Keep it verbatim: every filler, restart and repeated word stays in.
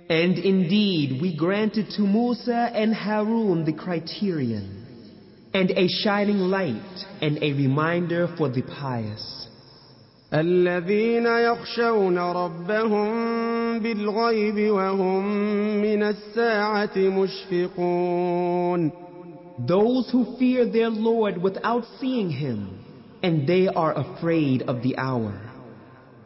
And indeed, we granted to Musa and Harun the criterion, and a shining light, and a reminder for the pious. الذين يخشون ربهم بالغيب وهم من الساعة مشفقون. Those who fear their Lord without seeing him, and they are afraid of the hour.